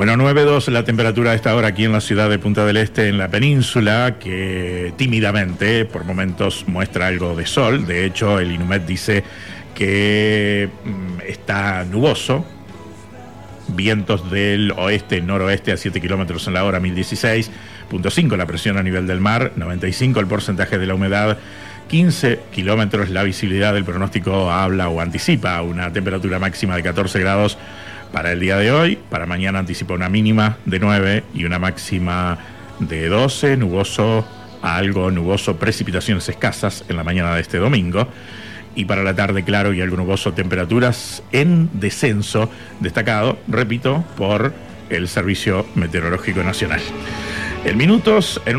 Bueno, 9,2 la temperatura a esta hora aquí en la ciudad de Punta del Este, en la península, que tímidamente por momentos muestra algo de sol. De hecho, el INUMED dice que está nuboso, vientos del oeste-noroeste a 7 kilómetros en la hora, 1016.5 la presión a nivel del mar, 95 el porcentaje de la humedad, 15 kilómetros la visibilidad. Del pronóstico habla o anticipa una temperatura máxima de 14 grados para el día de hoy. Para mañana anticipa una mínima de 9 y una máxima de 12, nuboso a algo nuboso, precipitaciones escasas en la mañana de este domingo. Y para la tarde, claro y algo nuboso, temperaturas en descenso, destacado, repito, por el Servicio Meteorológico Nacional. En minutos, en